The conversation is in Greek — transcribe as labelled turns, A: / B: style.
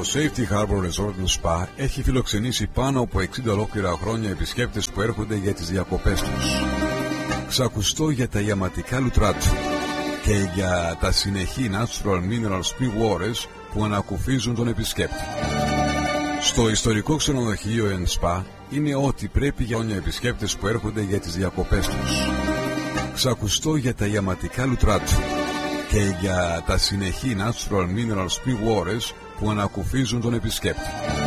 A: Safety Harbor Resort Spa έχει φιλοξενήσει πάνω από 60 ολόκληρα χρόνια επισκέπτες που έρχονται για τις διακοπές τους. Ξακουστό για τα ιαματικά λουτρά του και για τα συνεχή natural mineral spring waters που ανακουφίζουν τον επισκέπτη. Στο ιστορικό ξενοδοχείο Spa είναι ό,τι πρέπει για χρόνια επισκέπτες που έρχονται για τις διακοπές τους. Ξακουστό για τα ιαματικά λουτρά του και για τα συνεχή natural mineral spring waters που ανακουφίζουν τον επισκέπτη.